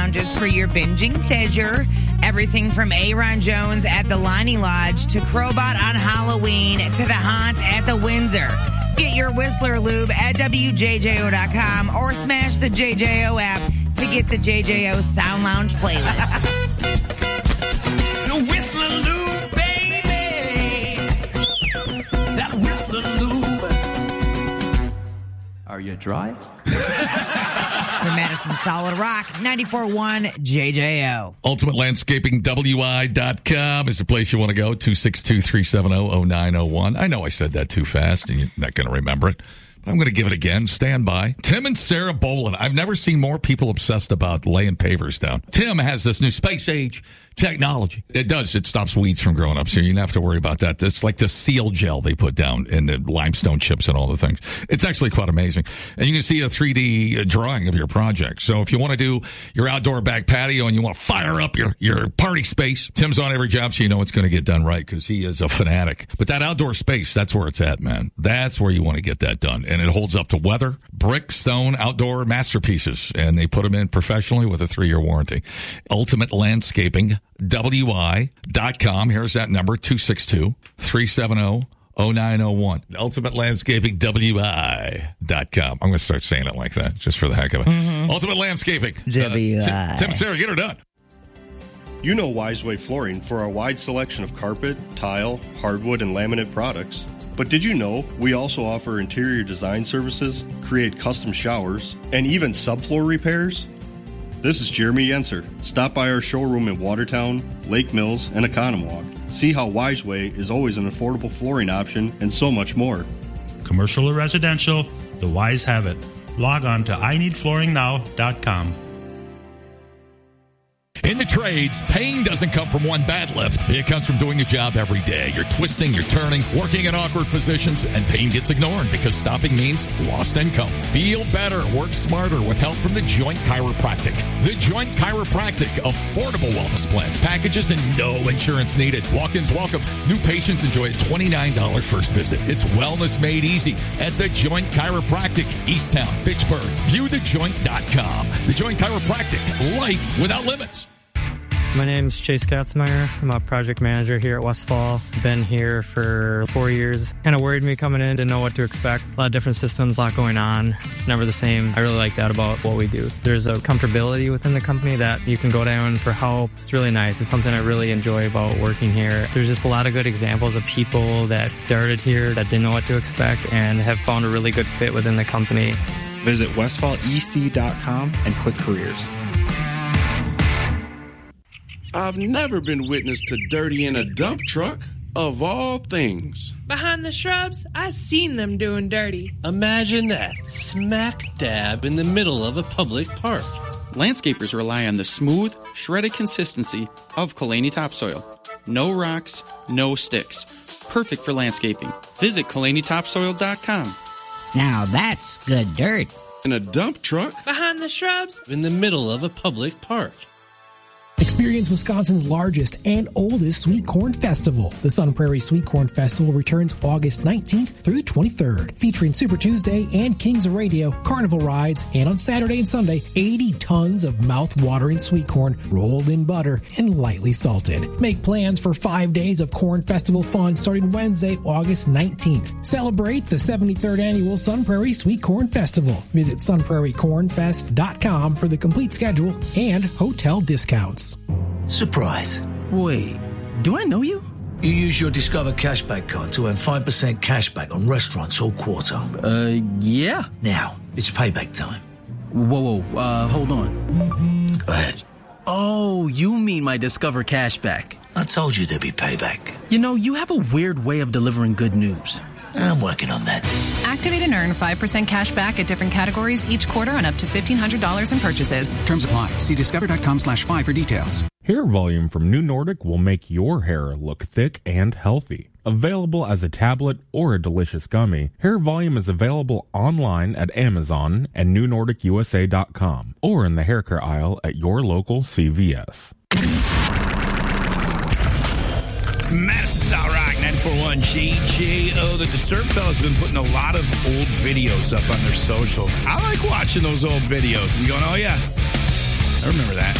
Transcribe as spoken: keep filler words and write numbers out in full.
lounges for your binging pleasure. Everything from Aaron Jones at the Lonnie Lodge to Crowbot on Halloween to the Haunt at the Windsor. Get your Whistler Lube at W J J O dot com or smash the J J O app to get the J J O Sound Lounge playlist. The Whistler Lube, baby. That Whistler Lube. Are you dry? For Madison Solid Rock, ninety-four point one J J O. Ultimate Landscaping W I dot com is the place you want to go. two six two, three seven zero, zero nine zero one. I know I said that too fast, and you're not going to remember it. But I'm going to give it again. Stand by. Tim and Sarah Boland. I've never seen more people obsessed about laying pavers down. Tim has this new space age technology. It does. It stops weeds from growing up, so you don't have to worry about that. It's like the seal gel they put down in the limestone chips and all the things. It's actually quite amazing. And you can see a three D drawing of your project. So if you want to do your outdoor back patio and you want to fire up your, your party space, Tim's on every job, so you know it's going to get done right because he is a fanatic. But that outdoor space, that's where it's at, man. That's where you want to get that done. And it holds up to weather, brick, stone, outdoor masterpieces. And they put them in professionally with a three-year warranty. Ultimate Landscaping W I dot com. Here's that number, two six two, three seven zero, zero nine zero one. Ultimate Landscaping W I dot com. I'm going to start saying it like that just for the heck of it. Mm-hmm. Ultimate Landscaping. W I. Uh, Tim and Sarah, get her done. You know Wiseway Flooring for our wide selection of carpet, tile, hardwood, and laminate products. But did you know we also offer interior design services, create custom showers, and even subfloor repairs? This is Jeremy Yenser. Stop by our showroom in Watertown, Lake Mills, and Economwalk. See how Wiseway is always an affordable flooring option and so much more. Commercial or residential, the Wise have it. Log on to I need flooring now dot com. In the trades, pain doesn't come from one bad lift. It comes from doing a job every day. You're twisting, you're turning, working in awkward positions, and pain gets ignored because stopping means lost income. Feel better, work smarter with help from The Joint Chiropractic. The Joint Chiropractic, affordable wellness plans, packages, and no insurance needed. Walk-ins welcome. New patients enjoy a twenty-nine dollars first visit. It's wellness made easy at The Joint Chiropractic, Easttown, Fitchburg. View the joint dot com. The Joint Chiropractic, life without limits. My name's Chase Katzmeyer. I'm a project manager here at Westfall. Been here for four years. Kind of worried me coming in, didn't know what to expect. A lot of different systems, a lot going on. It's never the same. I really like that about what we do. There's a comfortability within the company that you can go down for help. It's really nice. It's something I really enjoy about working here. There's just a lot of good examples of people that started here that didn't know what to expect and have found a really good fit within the company. Visit westfall e c dot com and click careers. I've never been witness to dirty in a dump truck, of all things. Behind the shrubs, I seen them doing dirty. Imagine that, smack dab in the middle of a public park. Landscapers rely on the smooth, shredded consistency of Kalani topsoil. No rocks, no sticks. Perfect for landscaping. Visit Kalani topsoil dot com. Now that's good dirt. In a dump truck? Behind the shrubs? In the middle of a public park. Experience Wisconsin's largest and oldest Sweet Corn Festival. The Sun Prairie Sweet Corn Festival returns August nineteenth through the twenty-third, featuring Super Tuesday and Kings of Radio, carnival rides, and on Saturday and Sunday, eighty tons of mouth-watering sweet corn rolled in butter and lightly salted. Make plans for five days of Corn Festival fun starting Wednesday, August nineteenth. Celebrate the seventy-third Annual Sun Prairie Sweet Corn Festival. Visit sun prairie corn fest dot com for the complete schedule and hotel discounts. Surprise. Wait, do I know you? You use your Discover Cashback card to earn five percent cashback on restaurants all quarter. Uh, yeah. Now, it's payback time. Whoa, whoa, uh, hold on. Go ahead. Oh, you mean my Discover Cashback. I told you there'd be payback. You know, you have a weird way of delivering good news. I'm working on that. Activate and earn five percent cash back at different categories each quarter on up to fifteen hundred dollars in purchases. Terms apply. See discover dot com slash five for details. Hair Volume from New Nordic will make your hair look thick and healthy. Available as a tablet or a delicious gummy, Hair Volume is available online at Amazon and new nordic u s a dot com or in the hair care aisle at your local C V S. Madison Solid Rock, ninety-four point one J J O. The Disturbed fellas have been putting a lot of old videos up on their socials. I like watching those old videos and going, oh, yeah, I remember that.